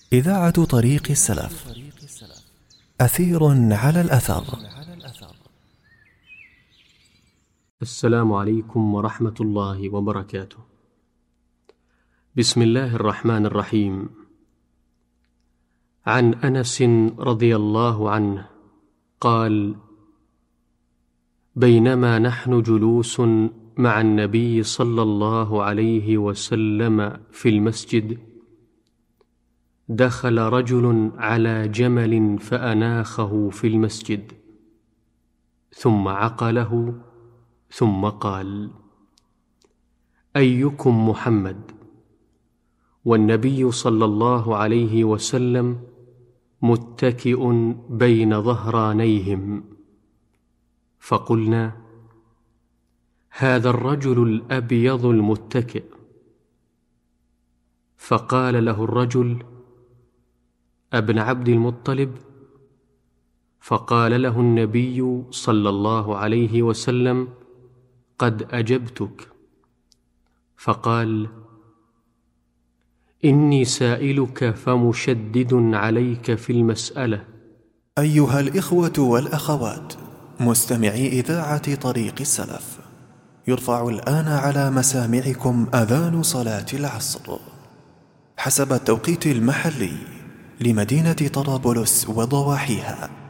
إذاعة طريق السلف. أثير على الأثر. السلام عليكم ورحمة الله وبركاته. بسم الله الرحمن الرحيم. عن أنس رضي الله عنه قال: بينما نحن جلوس مع النبي صلى الله عليه وسلم في المسجد، دخل رجل على جمل فأناخه في المسجد، ثم عقله، ثم قال: أيكم محمد؟ والنبي صلى الله عليه وسلم متكئ بين ظهرانيهم، فقلنا: هذا الرجل الأبيض المتكئ. فقال له الرجل: أبن عبد المطلب؟ فقال له النبي صلى الله عليه وسلم: قد أجبتك. فقال: إني سائلك فمشدد عليك في المسألة. أيها الإخوة والأخوات مستمعي إذاعة طريق السلف، يرفع الآن على مسامعكم أذان صلاة العصر حسب التوقيت المحلي لمدينة طرابلس وضواحيها،